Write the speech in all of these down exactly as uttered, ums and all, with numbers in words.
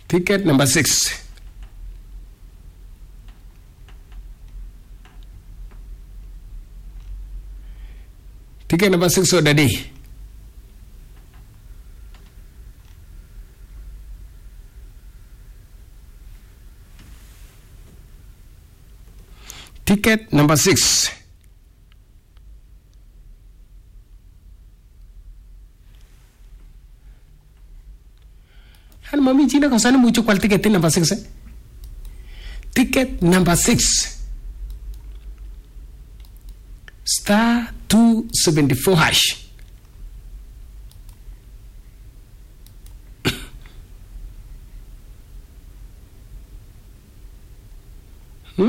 Ticket number six. Ticket number six or daddy. Ticket number six. And mommy Gina Kosana mucho qual ticket number six. Eh? Ticket number six. Star two seventy four hash. hmm?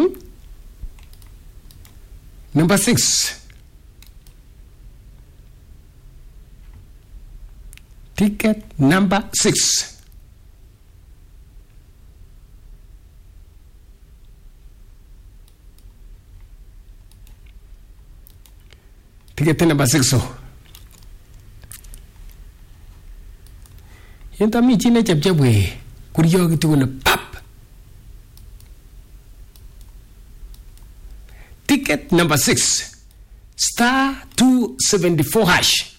Number six. Ticket number six. Ticket number six. So, yenta mi chine chap chap we kuriyo gitu na pap. Ticket number six, star two seventy four hash.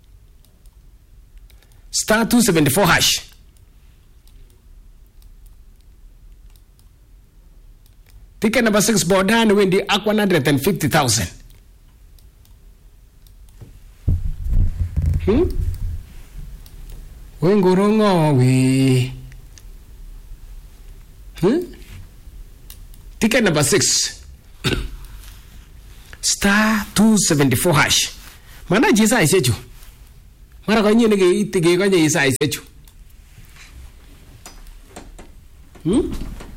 Star two seventy four hash. Ticket number six, Bordan win the one hundred and fifty thousand. Hmm? When go wrong, we. Hmm? Ticket number six. Star two seventy four hash. Mana jisa isechu. Mara kanye nige itige kanye isa isechu. Hmm?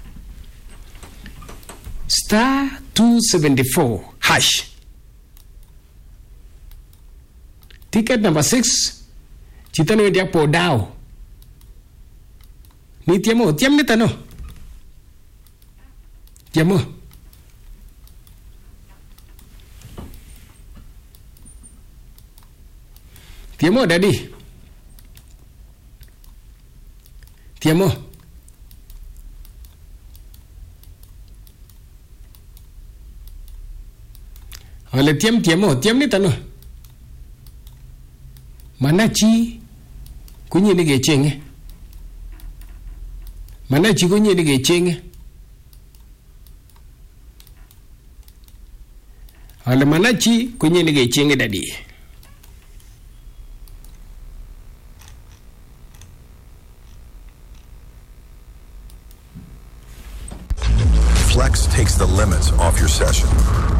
Star two seventy four hash. Ticket number six. Chita no dia po dao. Ni tiamo, tiam ni tano. Tiamo. Tiamo daddy. Tiamo. Oleh tiam tiamo, tiam ni tano. Mana chi kunyi ni ge chenge. Mana chi kunyi ni ge chenge. Oleh mana chi kunyi ni ge chenge daddy. Flex takes the limits off your session.